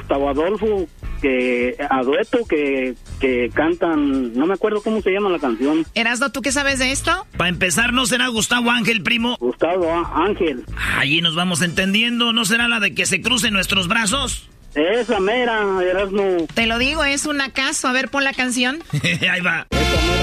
Gustavo Adolfo, que a dueto que cantan, no me acuerdo cómo se llama la canción. Erasno, ¿tú qué sabes de esto? Para empezar, ¿no será Gustavo Ángel, primo? Gustavo Ángel. Allí nos vamos entendiendo, ¿no será la de que se crucen nuestros brazos? Esa mera, Erasmo. Te lo digo, es un acaso. A ver, pon la canción. Ahí va. Esa mera.